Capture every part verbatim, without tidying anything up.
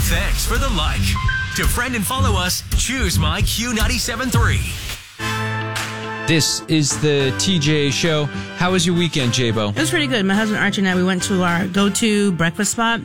Thanks for the like. To friend and follow us, choose My Q ninety-seven point three. This is the T J Show. How was your weekend, J-Bo? It was pretty good. My husband Archie and I, we went to our go-to breakfast spot,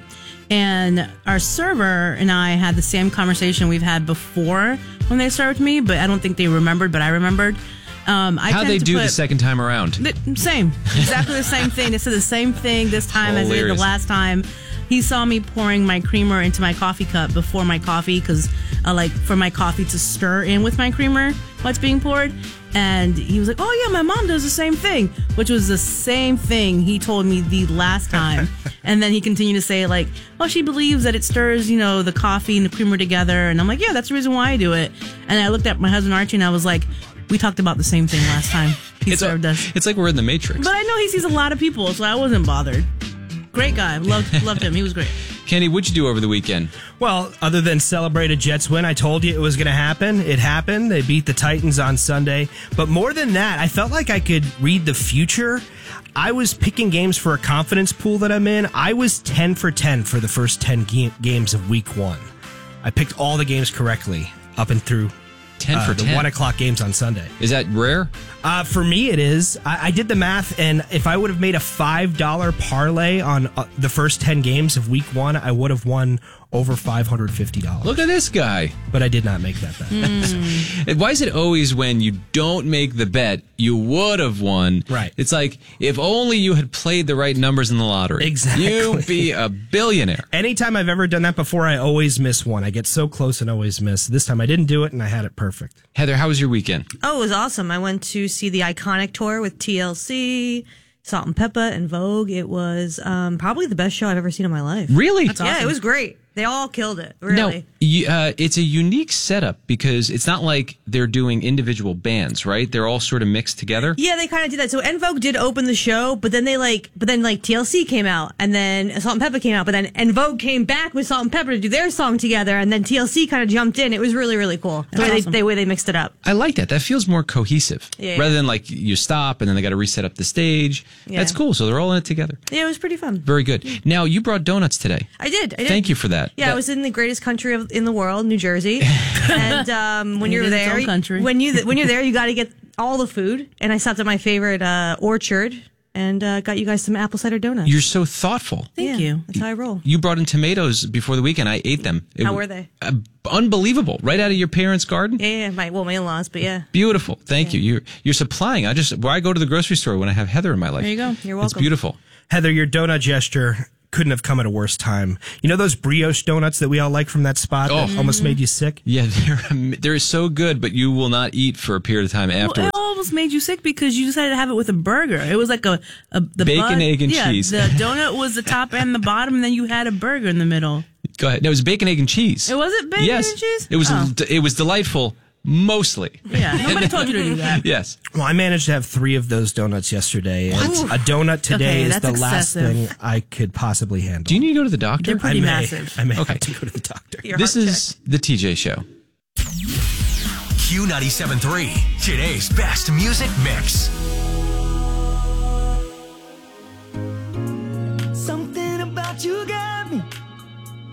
and our server and I had the same conversation we've had before when they served me, but I don't think they remembered, but I remembered. Um, I How'd they do put, the second time around? The, same. Exactly the same thing. They said the same thing this time as they did the last time. He saw me pouring my creamer into my coffee cup before my coffee because I like for my coffee to stir in with my creamer while it's being poured. And he was like, oh, yeah, my mom does the same thing, which was the same thing he told me the last time. And then he continued to say, like, oh, she believes that it stirs, you know, the coffee and the creamer together. And I'm like, yeah, that's the reason why I do it. And I looked at my husband, Archie, and I was like, we talked about the same thing last time he it's served a, us. It's like we're in the Matrix. But I know he sees a lot of people, so I wasn't bothered. Great guy. Loved, loved him. He was great. Kenny, what'd you do over the weekend? Well, other than celebrate a Jets win, I told you it was going to happen. It happened. They beat the Titans on Sunday. But more than that, I felt like I could read the future. I was picking games for a confidence pool that I'm in. I was ten for ten for the first ten ga- games of week one. I picked all the games correctly up and through ten for uh, the ten. one o'clock games on Sunday. Is that rare? Uh, for me, it is. I, I did the math, and if I would have made a five dollar parlay on uh, the first ten games of week one, I would have won over five hundred fifty dollars. Look at this guy. But I did not make that bet. Mm. So. Why is it always when you don't make the bet, you would have won? Right. It's like, if only you had played the right numbers in the lottery. Exactly. You'd be a billionaire. Anytime I've ever done that before, I always miss one. I get so close and always miss. This time I didn't do it, and I had it perfect. Heather, how was your weekend? Oh, it was awesome. I went to see the Iconic tour with T L C, Salt and Peppa, and Vogue. It was um, probably the best show I've ever seen in my life. Really? That's Yeah, awesome. it was great. They all killed it, really. No, you, uh, it's a unique setup because it's not like they're doing individual bands, right? They're all sort of mixed together. Yeah, they kind of did that. So En Vogue did open the show, but then they like, but then like T L C came out, and then Salt and Peppa came out, but then En Vogue came back with Salt and Peppa to do their song together, and then T L C kind of jumped in. It was really, really cool the way, awesome. they, the way they mixed it up. I like that. That feels more cohesive. Yeah, rather yeah. than like you stop and then they got to reset up the stage. Yeah. That's cool. So they're all in it together. Yeah, it was pretty fun. Very good. Now, you brought donuts today. I did. I did. Thank you for that. Yeah, That- I was in the greatest country of, in the world, New Jersey, and um, when It you're is its there, own country. when you when you're there, you got to get all the food. And I stopped at my favorite uh, orchard and uh, got you guys some apple cider donuts. You're so thoughtful. Thank Yeah, you. That's how I roll. You brought in tomatoes before the weekend. I ate them. It How w- were they? Uh, unbelievable. Right out of your parents' garden. Yeah, yeah, my well, my in-laws, but yeah. Beautiful. Thank you. You're you're supplying. I just where I go to the grocery store when I have Heather in my life. There you go. You're It's welcome. beautiful. Heather, your donut gesture couldn't have come at a worse time. You know those brioche donuts that we all like from that spot that Oh. almost made you sick? Yeah, they're am- they're so good, but you will not eat for a period of time Well, afterwards. it almost made you sick because you decided to have it with a burger. It was like a, a the Bacon, bun- egg, and yeah, cheese. The donut was the top and the bottom, and then you had a burger in the middle. Go ahead. No, it was bacon, egg, and cheese. It wasn't bacon yes. and cheese? It was. Oh. It was delightful. Mostly. Yeah, nobody told you to do that. Yes. Well, I managed to have three of those donuts yesterday. And a donut today Okay, is that's the last excessive. thing I could possibly handle. Do you need to go to the doctor? They're pretty I may, massive. I may Okay. have to go to the doctor. Your This heart is the T J Show. Q ninety-seven point three, today's best music mix.